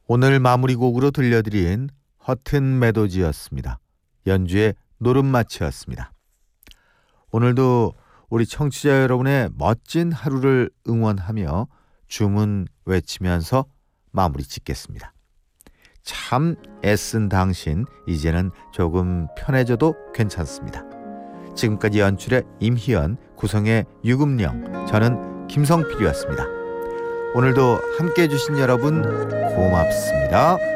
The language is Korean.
오늘 마무리곡으로 들려드린 허튼 메도지였습니다. 연주의 노름마치였습니다. 오늘도 우리 청취자 여러분의 멋진 하루를 응원하며 주문 외치면서 마무리 짓겠습니다. 참 애쓴 당신, 이제는 조금 편해져도 괜찮습니다. 지금까지 연출의 임희연, 구성의 유금령, 저는 김성필이었습니다. 오늘도 함께해 주신 여러분 고맙습니다.